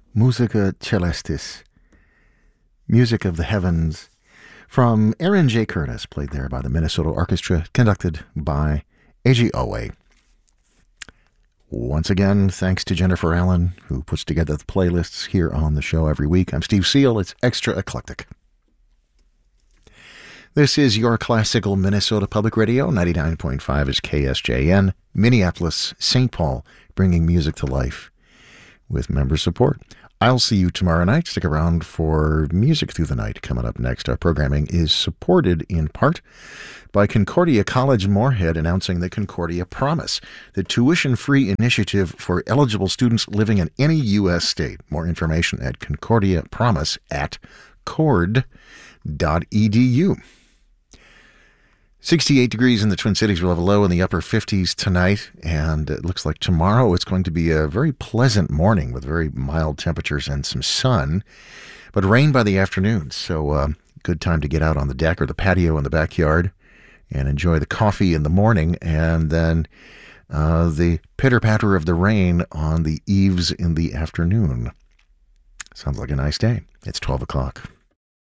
Musica Celestis, Music of the Heavens, from Aaron J. Curtis, played there by the Minnesota Orchestra, conducted by Eiji Owe. Once again, thanks to Jennifer Allen, who puts together the playlists here on the show every week. I'm Steve Seal. It's Extra Eclectic. This is your classical Minnesota Public Radio. 99.5 is KSJN, Minneapolis, St. Paul, bringing music to life with member support. I'll see you tomorrow night. Stick around for Music Through the Night. Coming up next, our programming is supported in part by Concordia College Moorhead, announcing the Concordia Promise, the tuition-free initiative for eligible students living in any U.S. state. More information at concordiapromise.cord.edu. 68 degrees in the Twin Cities. We'll have a low in the upper 50s tonight, and it looks like tomorrow it's going to be a very pleasant morning with very mild temperatures and some sun, but rain by the afternoon. So good time to get out on the deck or the patio in the backyard and enjoy the coffee in the morning, and then the pitter-patter of the rain on the eaves in the afternoon. Sounds like a nice day. It's 12 o'clock.